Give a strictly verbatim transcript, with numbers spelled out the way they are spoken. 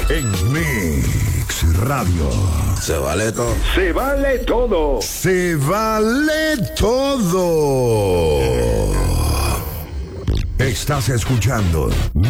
En Mix Radio. Se vale todo. Se vale todo. Se vale todo. Estás escuchando